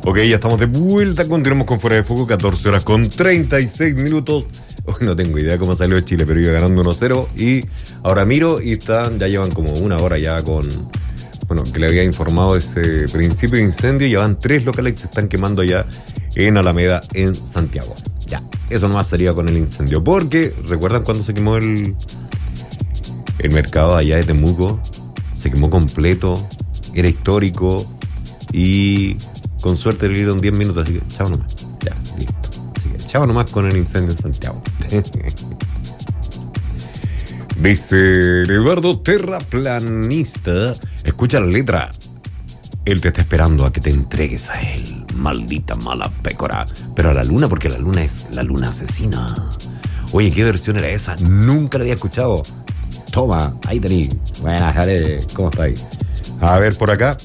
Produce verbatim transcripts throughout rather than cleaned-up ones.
Ok, ya estamos de vuelta, continuamos con Fuera de Foco, catorce horas con treinta y seis minutos. Oh, no tengo idea cómo salió Chile, pero iba ganando uno cero y ahora miro y están, ya llevan como una hora ya con, bueno, que le había informado ese principio de incendio, ya van tres locales que se están quemando ya en Alameda, en Santiago. Ya, eso nomás sería con el incendio, porque ¿recuerdan cuando se quemó el, el mercado allá de Temuco? Se quemó completo, era histórico y con suerte le dieron diez minutos, así que chao nomás, ya, listo. Así que chao nomás con el incendio en Santiago. Dice Eduardo, terraplanista, escucha la letra. Él te está esperando a que te entregues a él, maldita mala pécora. Pero a la luna, porque la luna es la luna asesina. Oye, ¿qué versión era esa? Nunca la había escuchado. Toma, ahí tení. Buenas, Jare, ¿cómo estáis? A ver, por acá.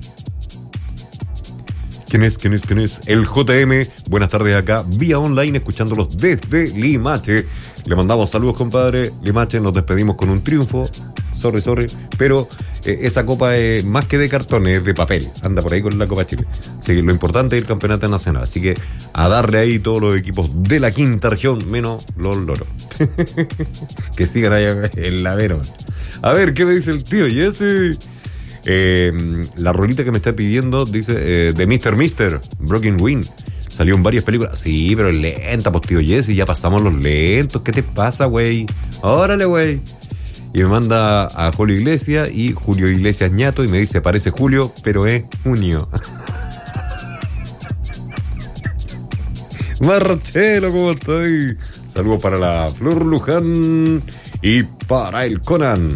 ¿Quién es? ¿Quién es? ¿Quién es? El J M. Buenas tardes acá, vía online, escuchándolos desde Limache. Le mandamos saludos, compadre. Limache, nos despedimos con un triunfo. Sorry, sorry. Pero eh, esa copa es más que de cartón, es de papel. Anda por ahí con la Copa Chile. Así que lo importante es el campeonato nacional. Así que a darle ahí todos los equipos de la quinta región, menos los loros. Que sigan ahí en la vera. A ver, ¿qué me dice el tío? Y ese... Eh, la rolita que me está pidiendo dice eh, de mister Mister Broken Wing. Salió en varias películas. Sí, pero es lenta, pues tío Jesse, ya pasamos los lentos. ¿Qué te pasa, güey? Órale, güey. Y me manda a Julio Iglesias y Julio Iglesias ñato y me dice, parece Julio, pero es junio. Marchelo, ¿cómo estoy? Saludos para la Flor Luján y para el Conan.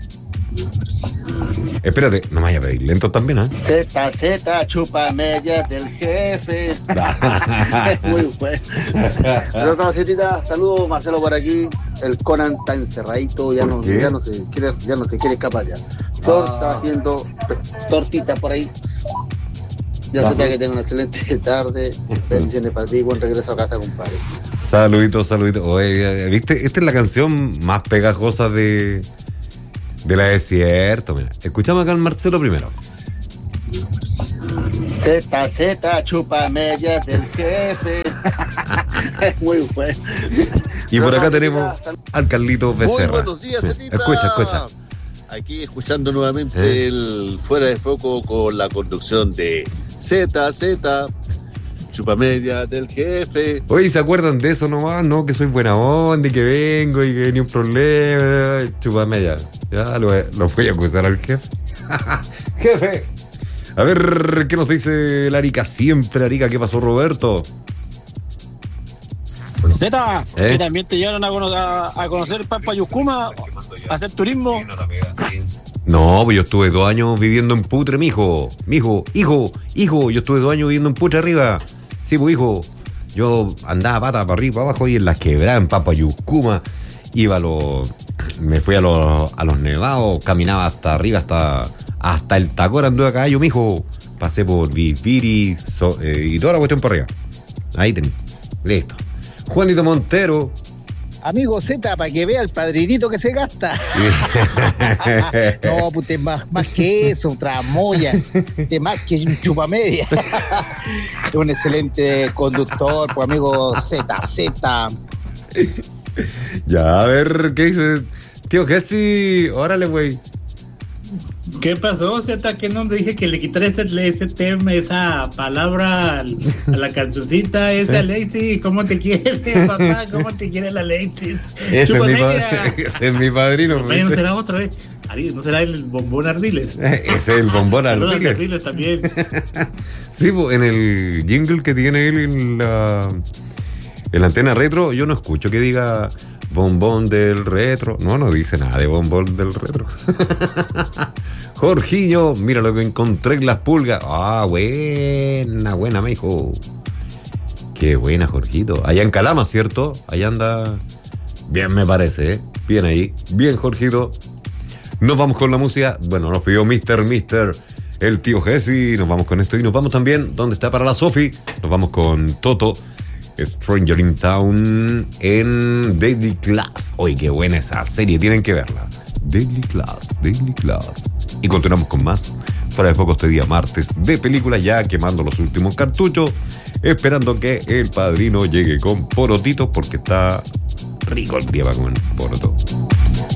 Espérate, no me vaya a pedir lento también, ¿eh? Z, Z, chupa media del jefe. Muy bueno. Otra macetita, saludos, Marcelo por aquí. El Conan está encerradito, ya no, ya no se quiere, ya no se quiere escapar ya. Thor ah. está haciendo tortita por ahí. Ya sé que tengo una excelente tarde. Bendiciones para ti, buen regreso a casa, compadre. Saluditos, saluditos. Oye, ¿viste? Esta es la canción más pegajosa de... de la desierto, mira. Escuchamos acá al Marcelo primero. Z, Z, chupa media del jefe. Muy bueno. Y por acá tenemos al Carlito Becerra. Muy buenos días, Zetita. Escucha, escucha. Aquí escuchando nuevamente ¿Eh? el Fuera de Foco con la conducción de Z, Z, chupa media del jefe. Oye, ¿se acuerdan de eso nomás? No, que soy buena onda y que vengo y que ni un problema. Chupa media. Ya lo, lo fui a acusar al jefe. Jefe. A ver, ¿qué nos dice la Arica? Siempre, Arica, ¿qué pasó, Roberto? Zeta, ¿Eh? que también te llevaron a, cono- a, a conocer Pampa Yucuma, a hacer turismo. No, pues yo estuve dos años viviendo en Putre, mijo. Mijo, hijo, hijo, yo estuve dos años viviendo en Putre arriba. Sí, pues, hijo. Yo andaba pata para arriba, para abajo y en las quebradas, en Papayucuma. Iba a los... Me fui a los, a los nevados, caminaba hasta arriba, hasta, hasta el Tacora, anduve a caballo, mijo. Pasé por Viviri so, eh, y toda la cuestión por arriba. Ahí tenés. Listo. Juanito Montero. Amigo Z, para que vea el padrinito que se gasta. No, pues más, más que eso, tramoya. De más que un chupamedia. Es un excelente conductor, pues amigo Z, Z. Ya, a ver, ¿qué dice? Tío Jesse, órale, güey. ¿Qué pasó, Z? ¿Qué nombre dije que le quitara ese, ese tema, esa palabra a la cancioncita, esa Alexis? ¿Cómo te quiere, papá? ¿Cómo te quiere la Alexis? Ese es, mi pa- ese es mi padrino. No será otra vez. ¿No será el bombón Ardiles? Ese es el bombón Ardiles. Ardiles también. Sí, pues en el jingle que tiene él en la, en la antena retro, yo no escucho que diga bombón del retro. No, no dice nada de bombón del retro. Jorginho, mira lo que encontré en las pulgas. Ah, buena, buena, mijo. Qué buena, Jorgito. Allá en Calama, ¿cierto? Allá anda bien, me parece, ¿eh? Bien ahí. Bien, Jorgito. Nos vamos con la música. Bueno, nos pidió mister Mister el tío Jesse. Nos vamos con esto y nos vamos también. ¿Dónde está para la Sofi? Nos vamos con Toto. Stranger in Town en Daily Class. Oye, qué buena esa serie. Tienen que verla. Daily Class, Daily Class. Y continuamos con más Fuera de Foco este día martes de películas, ya quemando los últimos cartuchos, esperando que el padrino llegue con porotitos porque está rico el día para comer poroto.